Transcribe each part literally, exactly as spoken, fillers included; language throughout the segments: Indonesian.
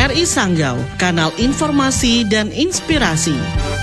R I Sanggau, kanal informasi dan inspirasi.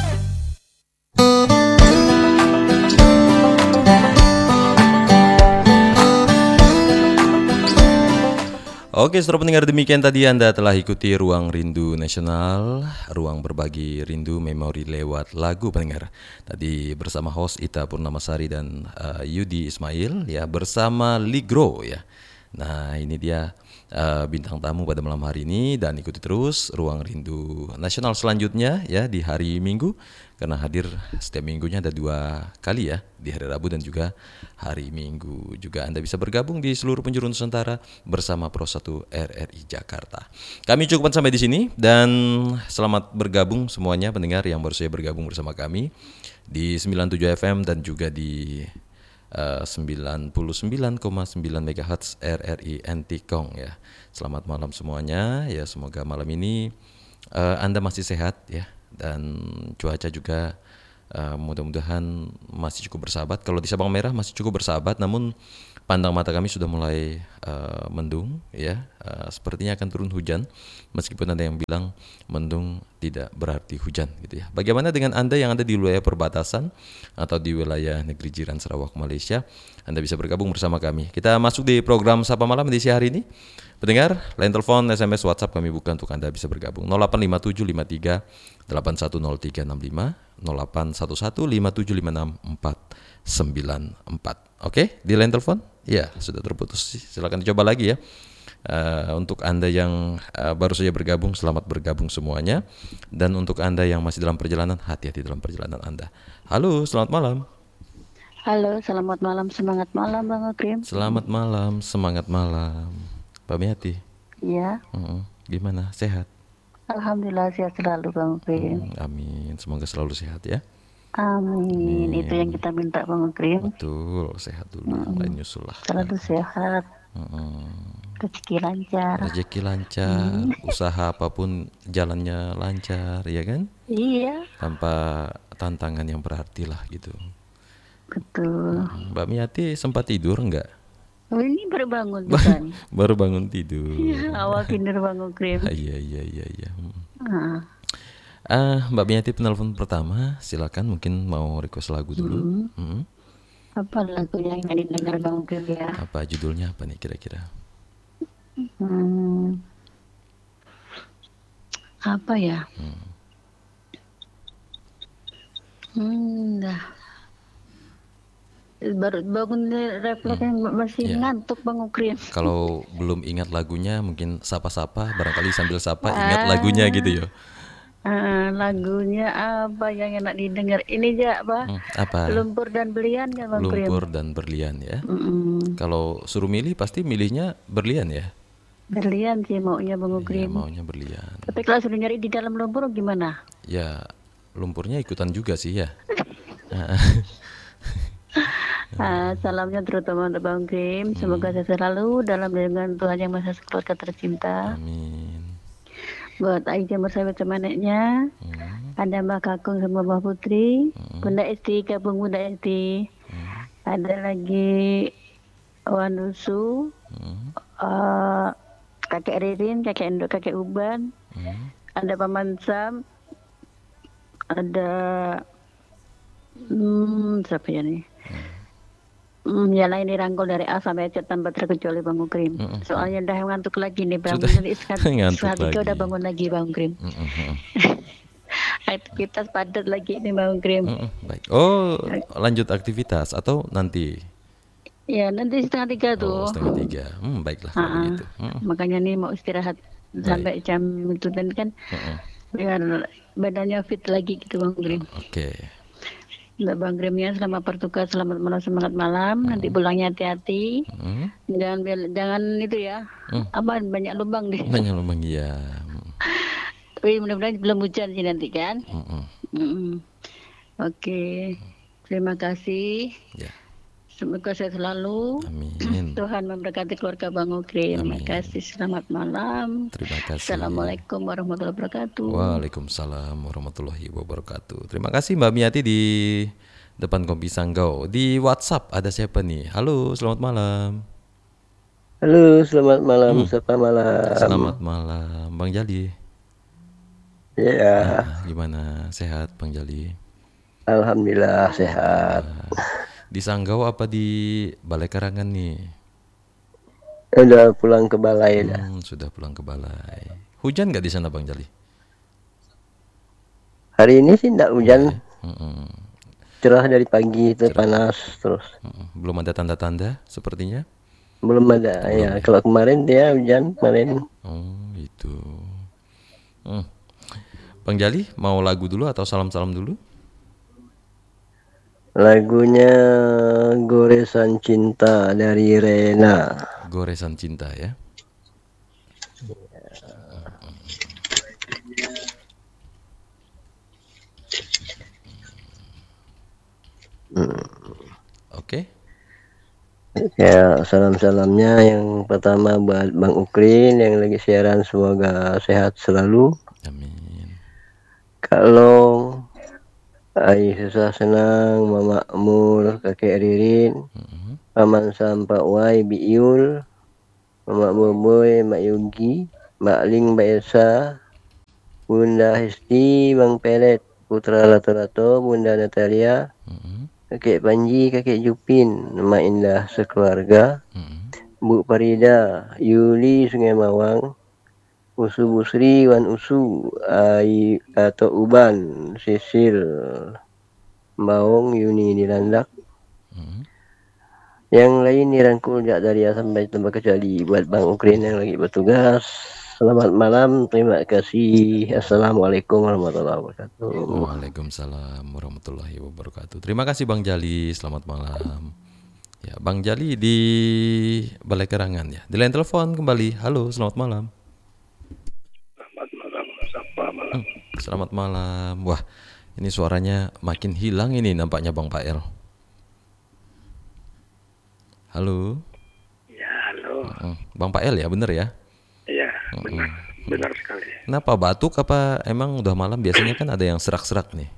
Oke, saudara pendengar, demikian tadi Anda telah ikuti Ruang Rindu Nasional, ruang berbagi rindu memori lewat lagu pendengar. Tadi bersama host Ita Purnamasari dan uh, Yudi Ismail ya, bersama Ligro ya. Nah, ini dia uh, bintang tamu pada malam hari ini, dan ikuti terus Ruang Rindu Nasional selanjutnya ya di hari Minggu, karena hadir setiap minggunya ada dua kali ya, di hari Rabu dan juga hari Minggu. Juga Anda bisa bergabung di seluruh penjuru Nusantara bersama Pro satu R R I Jakarta. Kami cukupkan sampai di sini, dan selamat bergabung semuanya pendengar yang baru saja bergabung bersama kami di sembilan puluh tujuh F M dan juga di uh, sembilan puluh sembilan koma sembilan megahertz R R I Entikong ya. Selamat malam semuanya ya, semoga malam ini uh, Anda masih sehat ya, dan cuaca juga uh, mudah-mudahan masih cukup bersahabat. Kalau di Sabang Merah masih cukup bersahabat, namun pandang mata kami sudah mulai uh, mendung ya, uh, sepertinya akan turun hujan, meskipun ada yang bilang mendung tidak berarti hujan gitu ya. Bagaimana dengan Anda yang ada di wilayah perbatasan atau di wilayah negeri jiran Sarawak, Malaysia? Anda bisa bergabung bersama kami. Kita masuk di program Sapa Malam edisi hari ini. Pendengar, line telepon, S M S, WhatsApp kami buka untuk Anda bisa bergabung. nol delapan lima tujuh lima tiga delapan satu nol tiga enam lima, nol delapan satu satu lima tujuh lima enam empat sembilan empat. Oke, di line telepon? Ya, sudah terputus. Silakan dicoba lagi ya. Uh, untuk Anda yang uh, baru saja bergabung, selamat bergabung semuanya. Dan untuk Anda yang masih dalam perjalanan, hati-hati dalam perjalanan Anda. Halo, selamat malam. Halo, selamat malam, semangat malam Bang Okrim. Selamat malam, semangat malam. Pak Miati. Iya. Uh-uh. Gimana? Sehat? Alhamdulillah sehat selalu Bang Okrim. Hmm, amin, semoga selalu sehat ya. Amin. Amin. Itu yang kita minta Bang Okrim. Betul, sehat dulu, hmm. yang lain nyusul lah. Selalu ya. Sehat. Uh-uh. Rezeki lancar. Rezeki lancar, hmm. usaha apapun jalannya lancar, ya kan? Iya. Tanpa tantangan yang berarti lah gitu. Betul. Mbak Miati sempat tidur enggak? Oh, ini baru bangun bukan? Baru bangun tidur. Iya, awal tidur Bang Okrim. Iya iya iya iya. Ah. Uh, Mbak Miati penelpon pertama, silakan, mungkin mau request lagu dulu. Hmm. Hmm. Apa lagu yang ingin didengar Bang Okrim ya? Apa judulnya apa nih kira-kira? Hmm. Apa ya? Hmm. Hmm, dah. Baru bangun refleks hmm. masih yeah. ngantuk Bang Okrim. Kalau belum ingat lagunya, mungkin sapa-sapa, barangkali sambil sapa ingat ah, lagunya gitu ya. Ah, lagunya apa yang enak didengar? Ini aja apa? Hmm, apa? Lumpur dan Berlian kan Bang Okrim? Lumpur dan Berlian ya. Mm-mm. Kalau suruh milih pasti milihnya Berlian ya. Berlian sih maunya Bang Okrim. Iya, maunya Berlian. Tapi kalau suruh nyari di dalam lumpur gimana? Ya, lumpurnya ikutan juga sih ya. Ah, salamnya terutama untuk Bang Okrim. Semoga hmm. saya selalu dalam lindungan Tuhan Yang Maha Esa keluarga tercinta. Amin. Buat Aisyah bersama temannya, hmm. ada Mbak Kakung sama Mbak Putri, hmm. Bunda Esti, Gabung Bunda Esti, hmm. ada lagi Wanusu, hmm. uh, Kakek Ririn, Kakek Endo, Kakek Uban, hmm. ada Paman Sam, ada hmm, siapa ya nih? Hmm. Hmm, ya lah, ini rangkul dari A sampai Z tanpa terkecuali Bang Okrim. Mm-hmm. Soalnya udah ngantuk lagi nih Bang. Nanti seketika udah bangun lagi Bang Okrim. Mm-hmm. Aktivitas padat lagi nih Bang Okrim. Mm-hmm. Baik. Oh, lanjut aktivitas atau nanti? Ya nanti setengah tiga tuh. Oh, setengah tiga. Hmm, baiklah kalau begitu. Mm-hmm. Makanya nih mau istirahat Baik. sampai jam itu dan kan mm-hmm. biar badannya fit lagi gitu Bang Okrim. Oke. Okay. Mbak Bang Grimnya selamat bertugas, selamat malam, semangat malam. Hmm. Nanti pulangnya hati-hati. Hmm. Jangan jangan itu ya. Hmm. Apa banyak lubang deh. Banyak lubang ya. Tapi mudah-mudahan belum hujan sih nanti kan. Hmm. Hmm. Oke. Terima kasih. Ya. Semoga sehat selalu. Amin. Tuhan memberkati keluarga Bang Okrim. Terima kasih. Selamat malam. Terima kasih. Assalamualaikum warahmatullahi wabarakatuh. Waalaikumsalam warahmatullahi wabarakatuh. Terima kasih Mbak Miati di depan Kompi Sanggau. Di WhatsApp ada siapa nih? Halo, selamat malam. Halo, selamat malam, Hmm, sapa malam. selamat malam, Bang Jali. Ya, Ah, gimana? Sehat, Bang Jali? alhamdulillah sehat. Alhamdulillah. Di Sanggau apa di Balai Karangan nih? Udah pulang ke balai dah. Hmm, sudah pulang ke balai. Hujan nggak di sana, Bang Jali? Hari ini sih enggak Enggak hujan, ya? Mm-mm. cerah dari pagi itu Cerah. panas terus. Mm-mm. Belum ada tanda-tanda sepertinya? Belum ada Belum ya. ya? Kalau kemarin dia hujan kemarin. Oh, itu. Hmm. Bang Jali, mau lagu dulu atau salam-salam dulu? Lagunya Goresan Cinta dari Rena. Goresan Cinta ya. Hmm. Oke. Ya, salam-salamnya yang pertama buat Bang Ukrin yang lagi siaran, semoga sehat selalu. Amin. Kalau Ai susah senang, Mama Mul, Kakek Ririn, Mm-mm. Paman Sam, Pak Wai, Biul, Mama Boboy, Mak Yogi, Mak Ling, Mbak Elsa, Bunda Hesti, Bang Pelet, Putra Lato-Lato, Bunda Natalia, Mm-mm. Kakek Panji, Kakek Jupin, Mak Indah sekeluarga, Mm-mm. Bu Farida, Yuli, Sungai Mawang, Usu Busri, Wan Usu, Ai atau Uban, Sisil, Maung, Yuni Nilandak. Mm-mm. Yang lain dirangkul jak dari A sampai tanpa kecuali. Buat Bang Ukrin yang lagi bertugas, selamat malam, terima kasih. Assalamualaikum warahmatullahi wabarakatuh. Waalaikumsalam warahmatullahi wabarakatuh. Terima kasih Bang Jali, selamat malam. Ya, Bang Jali di Balai Karangan ya. Di lain telepon kembali. Halo, selamat malam. Selamat malam, sapa malam. Hmm, selamat malam. Wah, ini suaranya makin hilang ini nampaknya Bang Pael. Halo. Ya, halo. Mm, Bang Pael ya, bener ya? Iya, benar. Benar sekali. Kenapa batuk apa emang udah malam biasanya kan ada yang serak-serak nih?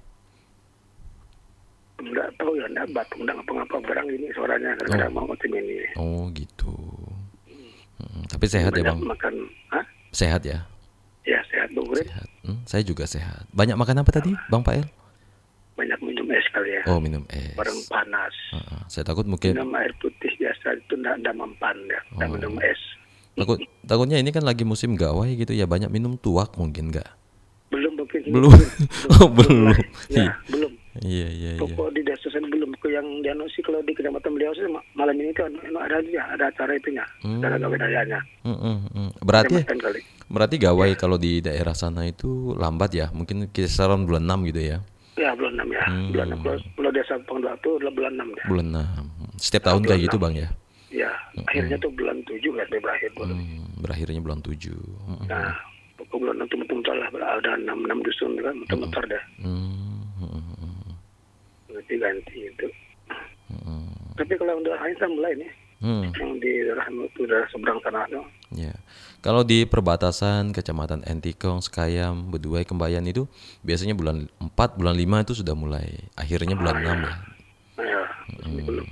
Enggak tahu ya, enggak batuk, enggak ngapa-ngapa. Barang ini suaranya Oh, kadang-kadang mau macam ini. oh gitu. Mm, tapi sehat ya Banyak Bang? makan, hah? Sehat ya? Ya, sehat Bu Gurit. Sehat. Hmm, saya juga sehat. Banyak makan apa tadi Bang Pael? Banyak minum es kali ya. Oh, minum es. Barang panas. Heeh, saya takut mungkin Minum air putih biasa itu enggak, enggak mempan ya. Enggak Oh. minum es. takut takutnya ini kan lagi musim gawai gitu ya, banyak minum tuak mungkin nggak? Belum mungkin sih, Belum. Bu. Oh, belum. lah. Ya, Iya. belum. Iya, iya, iya. Pokok di desa saya belum ke yang di anu sih, kalau di kecamatan beliau sih ma- malam ini tuh anu- anu ada aja, ada acara itunya, ada gawe dayanya. Mm, mm, mm. Berarti Kecamatan kali. berarti gawai kalau di daerah sana itu lambat ya, mungkin kisaran bulan enam gitu ya. Ya bulan enam ya. Bulan enam. Kalau, kalau desa Pengdua itu adalah bulan enam ya. Bulan enam. Setiap tahun bulan kayak gitu, enam. Bang ya. Ya, akhirnya tuh bulan tujuh ya dia berakhir bulan. Hmm, berakhirnya bulan tujuh. Mm, Nah, pokok bulan enam tuh betul-betul lah ada enam enam dusun kan, muter-muter dah. mm, mm, mm, Ganti-ganti itu. mm, Tapi kalau udah lain kan mulai nih. mm. Yang di daerah itu udah seberang sana tuh. Ya, kalau di perbatasan Kecamatan Entikong, Sekayam, Beduai, Kembayan itu biasanya bulan empat, bulan lima itu sudah mulai. Akhirnya bulan enam ya. Nah, ya, ini belum.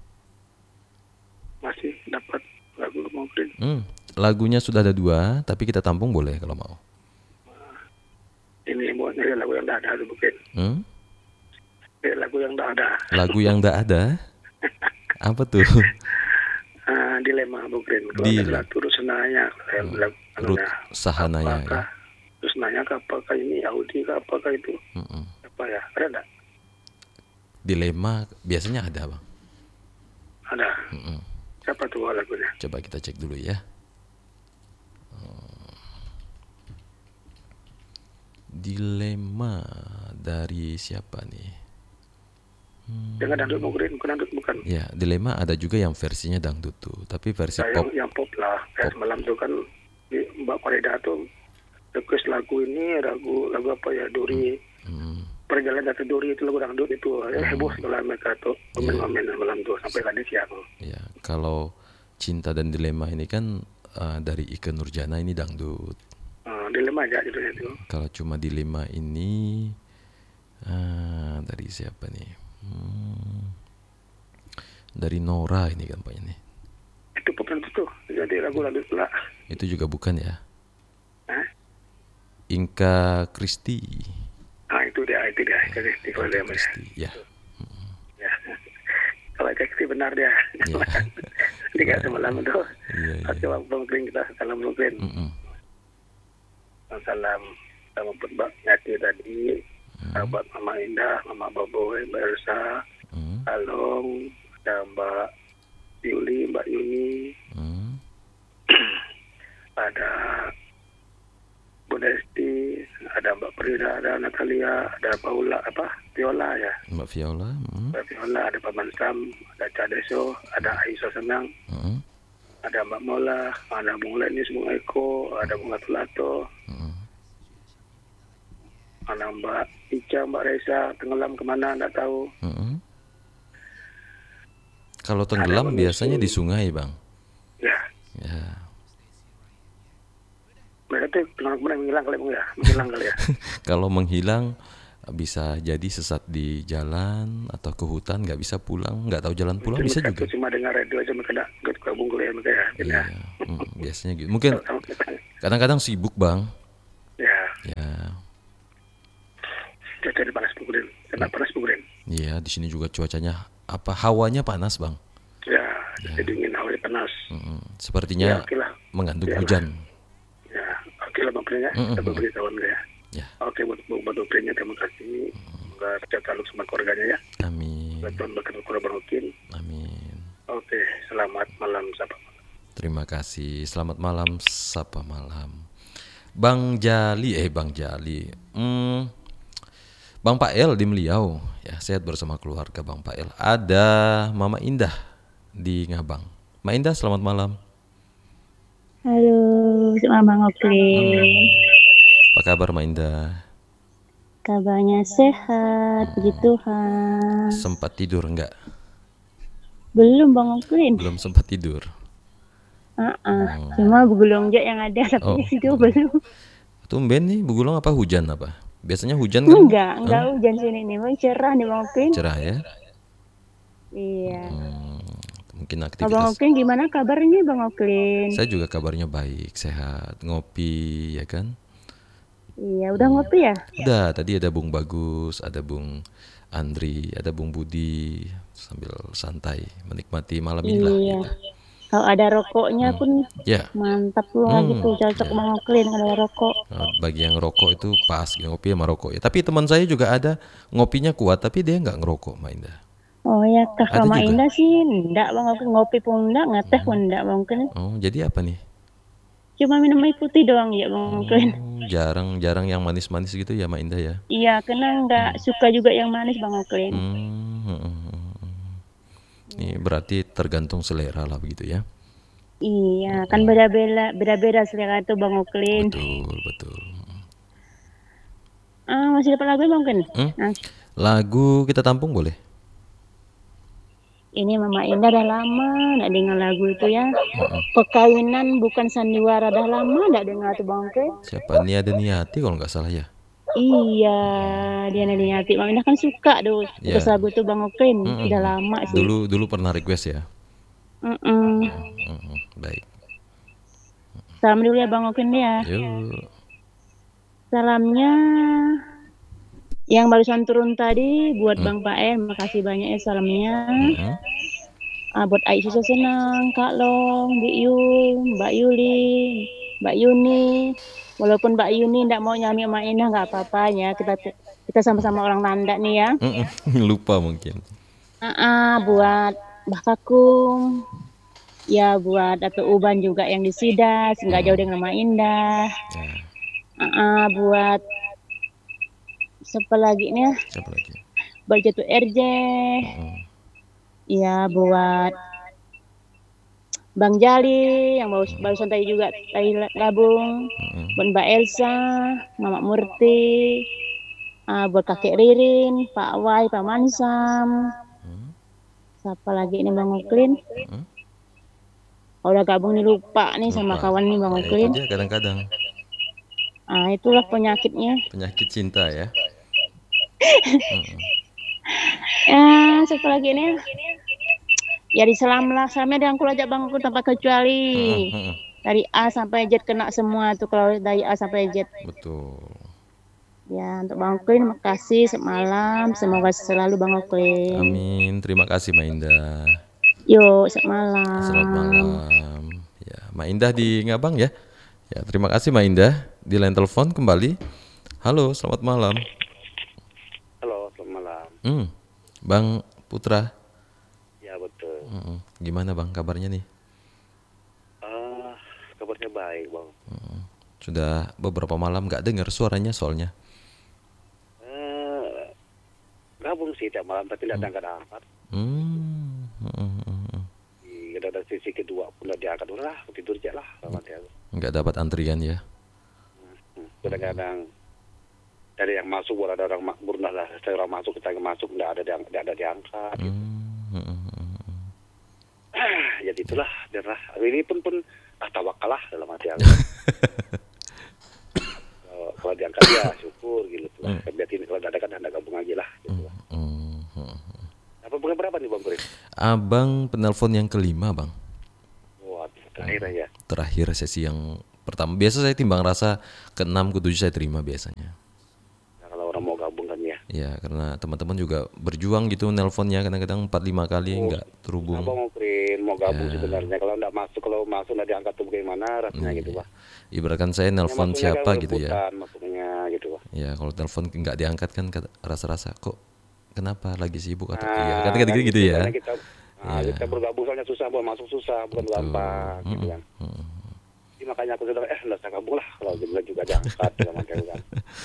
Masih dapat lagu mungkin. Hmm, lagunya sudah ada dua, tapi kita tampung boleh kalau mau. Ini mau nyari lagu yang dah ada tuh mungkin. Hmm? Nyari lagu yang dah ada. Lagu yang tak ada? Apa tuh? Ah, dilema mungkin. Kalau Dilema. ada turut senanya, kalau lagu Ruth anunya. Sahanaya ya. Apakah terus nanya ke apakah ini Audi ke apakah itu Mm-mm. apa ya, ada enggak? Dilema biasanya ada, Bang. Ada. Mm-mm. Siapa tuh lagunya? Coba kita cek dulu ya. Oh. Dilema dari siapa nih? Jangan dangdut mungkin, bukan dangdut bukan. Ya, Dilema ada juga yang versinya dangdut tuh, tapi versi Ya, pop. yang, yang pop lah. Kayak semalam tuh kan di Mbak Farida tuh request lagu ini, lagu lagu apa ya, Duri. Hmm. Perjalanan Jatuh Duri itu lagu dangdut itu. Ya, heboh segala mereka tuh. Komen-komen malam tuh sampai tadi siang. Ya, kalau Cinta dan Dilema ini kan uh, dari Ikke Nurjana ini dangdut. Uh, dilema aja judulnya itu. Kalau cuma Dilema ini uh, dari siapa nih? Hmm. Dari Nora ini kan Pak ini. Itu pop dangdut tuh. jadi lagu-lagu pula. Itu juga bukan ya? Hah? Inka Kristi. Ah itu dia, itu dia. Jadi kalau dia mas. Kristi, ya. Ya. Kalau Kristi benar dia. Ya. Dia nggak semalam itu. Iya, iya. Oke, Bang Kling, kita salam Bang Kling. Mm-mm. Salam sama Mbak Nyati tadi, sahabat Mama Indah, Mama Boboy, Mbak Elsa, Mm. Along, ada Mbak Yuli, Mbak Yuni, Mm. ada Bu Desti, ada Mbak Prida, ada Natalia, ada Paula, apa, Viola ya, Mbak Viola. Mm. Mbak Viola, ada Paman Sam, ada Cadeso, ada Aisyah Senang, Mm. ada Mbak Mola, ada Bung Lenis, Bung Eko, ada Bung Atulato, Mm. ada Mbak Ica, Mbak Reza, tenggelam kemana, nggak tahu. Mm. Kalau tenggelam Ada biasanya di menyusul. sungai, Bang. Ya, Ya. mereka tuh tenggelam kemana, menghilang kali Bung ya, menghilang kali ya. Kalau menghilang bisa jadi sesat di jalan atau ke hutan, nggak bisa pulang, nggak tahu jalan pulang bisa Mereka juga. tuh cuma dengar radio aja, mereka nggak ikut gabung kali ya, mereka ya. Iya, Ya. mm, biasanya gitu. Mungkin Sama kita. kadang-kadang sibuk, Bang. Ya, Ya, cuaca di panas Bung Rin, kena panas Bung Rin. iya. Di sini juga cuacanya apa? Hawanya panas, Bang. Ya, jadi dingin, awalnya panas. Mm, Ya, sepertinya oke lah. mengandung Ya, hujan. Ya, oke lah Bang Prin ya, Mm-mm. kita beritahuan ya. Ya, Oke, buat buat Bang Prin ya, terima kasih. Semoga sehat selalu sama keluarganya ya. amin, Semoga Tuhan berkenan kurang mungkin. amin. Oke, selamat malam sahabat. Terima kasih. Selamat malam, sapa malam. Bang Jali, eh Bang Jali. Hmm, Bang Pael di Meliau. Ya, sehat bersama keluarga Bang Pael. Ada Mama Indah di Ngabang. Ma Indah, selamat malam. Halo, selamat malam Oklin. Apa kabar Ma Indah? Kabarnya sehat, puji Tuhan. Sempat tidur enggak? Belum Bang Oklin. Belum sempat tidur. Uh-uh. Cuma begulung aja yang ada, tapi Oh. itu belum. Tumben nih, begulung apa hujan apa? Biasanya hujan kan? Enggak, enggak hujan sini nih, Bang. Cerah nih Bang Oklin. Cerah ya. Iya. Hmm, mungkin Bang aktivitas. Oklin gimana kabarnya Bang Oklin? Saya juga kabarnya baik, sehat, ngopi ya kan? Iya, udah ngopi ya? Udah, tadi ada Bung Bagus, ada Bung Andri, ada Bung Budi sambil santai menikmati malam inilah Iya. gitu. Kalau ada rokoknya pun Ya, mantap lah Hmm, gitu, cocok ya. Bang Oklin kalau ada rokok. eh, bagi yang ngerokok itu pas ngopi sama rokok ya. Tapi teman saya juga ada ngopinya kuat tapi dia nggak ngerokok, Ma Indah. Oh ya, kak Ada sama juga? Indah sih enggak Bang Oklin, ngopi pun enggak, ngeteh pun enggak Bang Oklin. Oh, jadi apa nih? Cuma minum air putih doang ya Bang Oklin. Oh, jarang-jarang yang manis-manis gitu ya, Ma Indah ya. Iya, karena enggak suka juga yang manis Bang Oklin. Hmm, hmm, hmm, hmm. Ini berarti tergantung selera lah begitu ya. Iya, kan beda-beda beda-beda selera itu Bang Oklin. Betul, betul. Ah, masih dapat lagu Bang Oklin? Hmm? Nah, Lagu kita tampung boleh? ini Mama Indah dah lama enggak dengar lagu itu ya. Perkawinan bukan sandiwara, dah lama enggak dengar tuh Bang Oklin. Siapa? Niada Niati kalau nggak salah ya. Iya, dia nanti hati. Mama Indah kan suka tuh Iya. terus lagu tuh Bang Oklin. Mm-mm. Udah lama sih. Dulu dulu pernah request ya. Mm-mm. Mm-mm, baik. Salam dulu ya Bang Oklin ya. Yuk. Salamnya yang barusan turun tadi buat Hmm. Bang Pael, makasih banyak ya salamnya. Mm-mm. Ah, buat Aisyah Senang, Kak Long, Mbak Yul, Mbak Yuli, Mbak Yuni. Walaupun Mbak Yuni ndak mau nyami sama Indah nggak apa-apa ya. Kita kita sama-sama orang Nanda nih ya. Mm-mm. Lupa mungkin. Ah, ah, buat Mbah Kakung. Ya buat Dato' Uban juga yang di Sidas, nggak jauh dengan Mama Indah. Ya, Ah, ah, buat siapa lagi nih ya? siapa lagi? Buat Jatuh R J. Mm. Iya buat Bang Jali yang baru barusan tadi juga tadi gabung. Mm-mm. Buat Mbak Elsa, Mama Murti, ah, buat Kakek Ririn, Pak Wai, Pak Mansam. Mm. Siapa lagi ini Bang Oklin? Mm. Oh, udah gabung nih lupa nih sama Lupa. kawan nih Bang Ya, Oklin. itu dia kadang-kadang Ah, itulah penyakitnya. penyakit cinta ya. Mm-mm. Ah, siapa lagi nih? Ya di selam lah, selamnya dirangkul aja Bang Kun tanpa kecuali. Mm-mm, mm-mm. Dari A sampai Z kena semua tuh kalau dari A sampai Z. Betul. Ya untuk Bang Oklin makasih semalam, semoga selalu Bang Oklin. Amin. Terima kasih Mak Indah. Yuk semalam. Selamat malam. Ya, Mak Indah di Ngabang ya. Ya, terima kasih Mak Indah. Di line telepon kembali. Halo, selamat malam. Halo, selamat malam. Hmm, Bang Putra. Ya betul. Mm-mm. Gimana Bang kabarnya nih? Uh, kabarnya baik bang. Mm. Sudah beberapa malam gak dengar suaranya soalnya. Uh, gabung sih tiap malam tapi tidak diangkat-angkat. Hmm. Mm-mm, mm-mm. Di ada sisi kedua pun tidak diangkat. Udah lah, aku tidur aja lah. Nggak dapat antrian ya? Hmm. Kadang-kadang dari yang masuk baru ada orang ma- burnah lah. Saya orang masuk kita yang masuk tidak ada diang- tidak ada diangkat. Gitu. Hmm. Mm-mm. Jadi itulah, darah. Ini pun pun ah tawakalah dalam hati aku. kalau, kalau diangkat ya syukur gitu lah. Hmm. Biar ini kalau tidak ada kan anda gabung aja lah. Gitu lah. Hmm. Apa bukan berapa nih bang Kurin? Abang penelpon yang kelima Bang. Wah terakhir ya. Terakhir sesi yang pertama. Biasa saya timbang rasa ke enam ke tujuh saya terima biasanya. Nah, kalau orang mau gabung kan ya. Ya karena teman-teman juga berjuang gitu nelponnya kadang-kadang empat lima kali Oh, nggak terhubung. Abang mau Kurin mau gabung Ya. sebenarnya. Kalau nggak masuk kalau masuk nggak diangkat tuh bagaimana rasanya Iya. gitu pak. Ibaratkan saya nelpon Masuknya siapa kan gitu ya. rebutan, Masuknya gitu pak. Ya kalau telepon nggak diangkat kan kata- rasa-rasa kok kenapa lagi sibuk atau Nah, iya kata-kata kan gitu ya. karena Kita, nah, Iya. kita bergabung soalnya susah, buat masuk susah, bukan Betul. gampang gitu kan. Mm-mm. Jadi makanya aku sudah eh nggak usah gabung lah kalau juga juga diangkat dalam hati kan.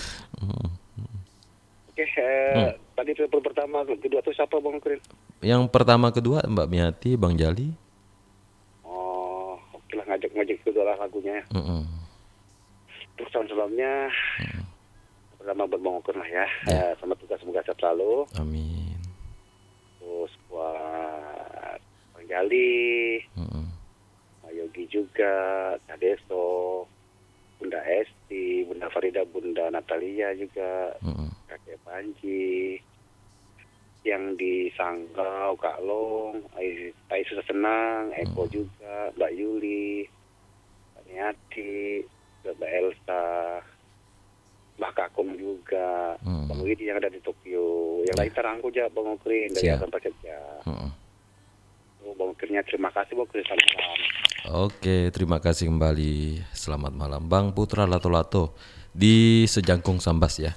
Oke, eh, tadi telepon pertama, kedua tuh siapa bang Kurin? Yang pertama kedua Mbak Miati, Bang Jali. Oh, oke lah ngajak ngajak kedua lah lagunya. Ya. Mm-mm. Terus tahun sebelumnya pertama buat bang Kurin lah ya. Ya. Eh, sama tugas semoga sehat selalu. Amin. Terus buat Bang Jali, Mm-mm. Pak Yogi juga, Kak Deso, Bunda Esti, Bunda Farida, Bunda Natalia juga, Mm-mm. Kakek Panji, yang di Sanggau, Kak Long, Ai Ai Susah Senang, Eko juga, Mbak Yuli, Mbak Niati, Mbak Elsa, Mbak Kakum juga, Hmm. Bang Widi yang ada di Tokyo, yang lain terangku aja Bang Ukrin dari Siap. atas paket ya. Mm-mm. Oh, Bang Ukrinnya terima kasih Bang Ukrin selamat malam. Oke, terima kasih kembali. Selamat malam Bang Putra Lato-Lato di Sejangkung Sambas ya.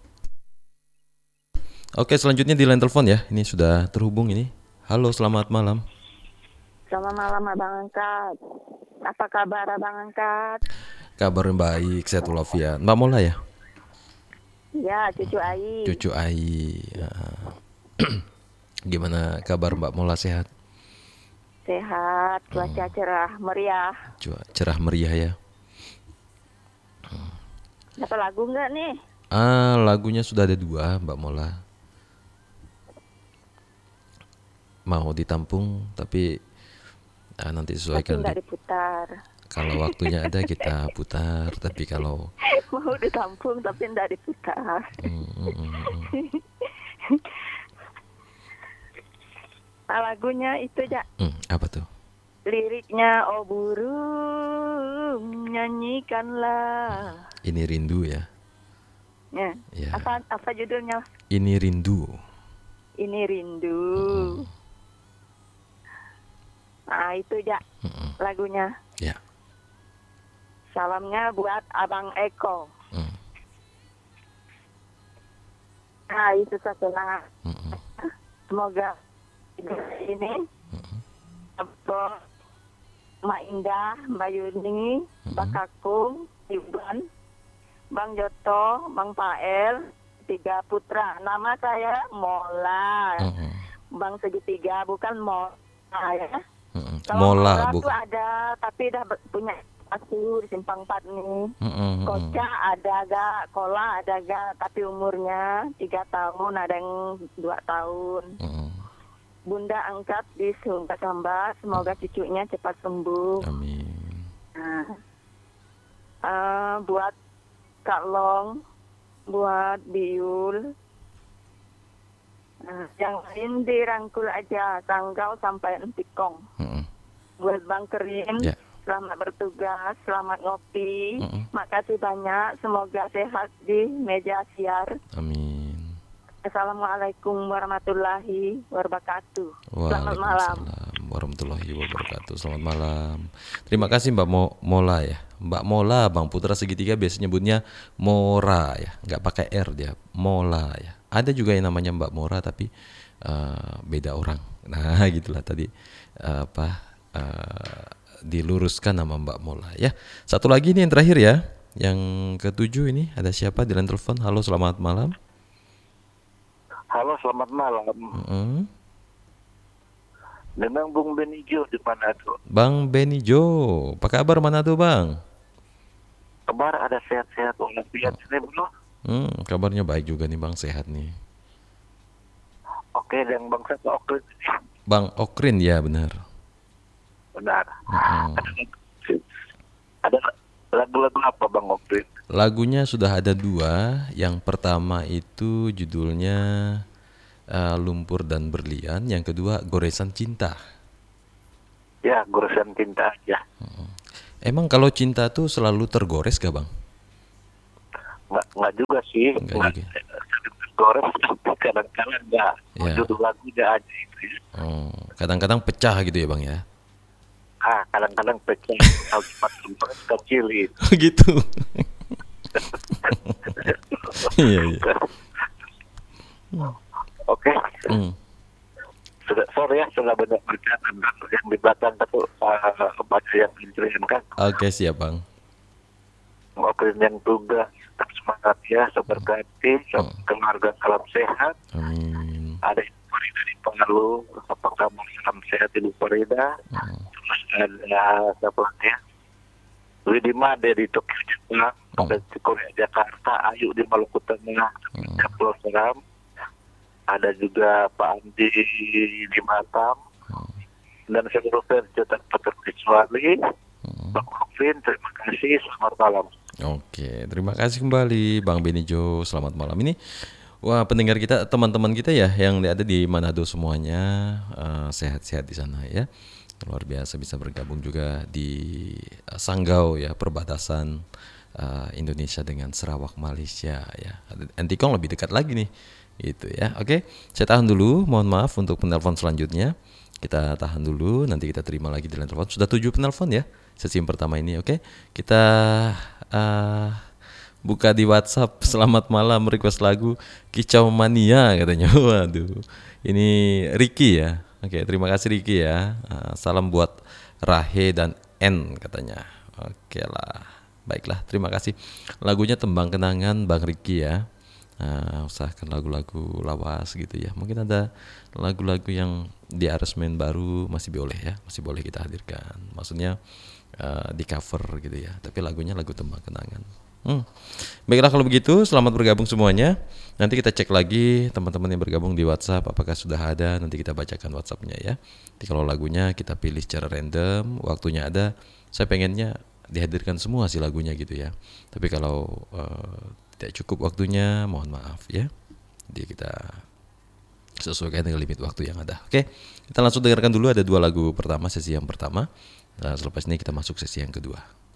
Oke, selanjutnya di line telepon ya. Ini sudah terhubung ini. Halo, selamat malam. Selamat malam Abang Angkat. Apa kabar Abang Angkat? Kabar baik, sehat walafiat. Mbak Mola ya? Ya, cucu Ai. Cucu Ai. Ya. Gimana kabar Mbak Mola, sehat? Sehat, cuaca cerah, meriah. Cua- Cerah meriah ya. Dapat lagu nggak nih? Ah, lagunya sudah ada dua Mbak Mola. Mau ditampung tapi ah, nanti Tapi sesuaikan nggak di- diputar. kalau waktunya ada kita putar, tapi kalau Mau ditampung tapi nggak diputar. mm, mm, mm, mm. Nah, lagunya itu ya. Hmm, apa tuh? Liriknya, oh burung nyanyikanlah. Ini rindu ya. Ya. Ya. Apa apa judulnya? Ini rindu. Ini rindu. Nah itu ya Mm-mm. lagunya. Ya. Salamnya buat Abang Eko. Mm, Nah itu setelah mm-mm. semoga ini Abang Mak Indah, Mbak Yuni, Mbak Kakung, Iban, Bang Joto, Bang Pael, tiga putra. Nama saya Mola. Mm-mm. Bang Segitiga, bukan Mola ya. Mm-mm. Kalau Mola tuh bukan. ada, tapi udah ber- punya asuh di Simpang empat nih. Mm-mm, mm-mm. Koca ada gak, Kola ada gak, tapi umurnya tiga tahun, ada yang dua tahun. Mm-mm. Bunda angkat di Sumba Samba, semoga cucunya cepat sembuh. Amin. Nah, eh, buat Kak Long, buat Biul, Nah, yang lain dirangkul aja, Sanggau sampai Entikong. Mm-mm. Buat Bang Kerim, Ya. selamat bertugas, selamat ngopi. Mm-mm. Makasih banyak, semoga sehat di meja siar. Amin. Assalamualaikum warahmatullahi wabarakatuh. Selamat malam. Waalaikumsalam warahmatullahi wabarakatuh. Selamat malam. Terima kasih Mbak Mo- Mola ya. Mbak Mola, Bang Putra Segitiga biasa nyebutnya Mora ya, nggak pakai R dia, Mola ya. Ada juga yang namanya Mbak Mora tapi uh, beda orang. Nah gitulah tadi uh, apa uh, diluruskan nama Mbak Mola ya. Satu lagi nih yang terakhir ya, yang ketujuh ini ada siapa di line telepon? Halo, selamat malam. Halo, selamat malam. Mm-mm. Dengan Bung Benijo di Manado. Bang Benijo, apa kabar Manado Bang? Kabar ada sehat-sehat walafiat ini belum? Hmm, kabarnya baik juga nih Bang, sehat nih. Oke, dan Bang Satu Okrin. Bang Okrin ya benar. Benar. Mm-mm. Ada, ada lagu-lagu apa Bang Okrin? Lagunya sudah ada dua. Yang pertama itu judulnya uh, Lumpur dan Berlian. Yang kedua Goresan Cinta. Ya, Goresan Cinta aja. Emang kalau cinta tuh selalu tergores gak Bang? Nggak, nggak juga sih. Nggak juga. Gores, tapi kadang-kadang nggak. Ya. Judul lagunya aja itu. Ya. Oh, kadang-kadang pecah gitu ya Bang ya? Ah, kadang-kadang pecah. Kalimat lumpur kecil itu. Gitu. Iya, iya. Oke. Hmm. Sudah, sorry ya, sudah banyak bercanda yang di belakang itu uh, banyak yang diceritakan. Oke, siap Bang. Okrin yang tugas, tetap semangat ya, seberkati, Hmm. keluarga salam sehat. Amin. Ada Ibu Farida di Pengalu, apa kabar, salam sehat Ibu Farida. Hmm. Terus ada siapa lagi ya? Widi Made di Tokyo Jepang, ada di Korea Jakarta, Ayu di Maluku Tengah, Hmm. Pulau Seram. Ada juga Pak Andi di Batam, dan seluruh pencetak peternak kecuali Bang Okrin, terima kasih, selamat malam. Oke, terima kasih kembali Bang Benijo. Selamat malam ini. Wah, pendengar kita, teman-teman kita ya yang ada di Manado semuanya uh, sehat-sehat di sana ya. Luar biasa bisa bergabung juga di uh, Sanggau ya, perbatasan uh, Indonesia dengan Sarawak Malaysia ya. Entikong lebih dekat lagi nih. Gitu ya. Oke, saya tahan dulu. Mohon maaf untuk penelpon selanjutnya. Kita tahan dulu, nanti kita terima lagi di line telepon. Sudah tujuh penelpon ya, sesi yang pertama ini. Oke, kita uh, buka di WhatsApp. Selamat malam, request lagu Kicau Mania katanya. Waduh, ini Ricky ya. Oke, terima kasih Ricky ya. Uh, salam buat Rahe dan N katanya. Oke lah, baiklah, terima kasih. Lagunya Tembang Kenangan Bang Ricky ya. Nah, usahakan lagu-lagu lawas gitu ya. Mungkin ada lagu-lagu yang di aransemen baru masih boleh ya, masih boleh kita hadirkan. Maksudnya uh, di cover gitu ya. Tapi lagunya lagu Tembang Kenangan. Hmm. Baiklah kalau begitu, selamat bergabung semuanya. Nanti kita cek lagi teman-teman yang bergabung di WhatsApp apakah sudah ada. Nanti kita bacakan WhatsAppnya ya. Jadi kalau lagunya kita pilih secara random, waktunya ada. Saya pengennya dihadirkan semua sih lagunya gitu ya. Tapi kalau uh, tidak cukup waktunya, mohon maaf ya. Jadi kita sesuaikan dengan limit waktu yang ada. Oke, kita langsung dengarkan dulu, ada dua lagu pertama, sesi yang pertama. Nah, selepas ini kita masuk sesi yang kedua.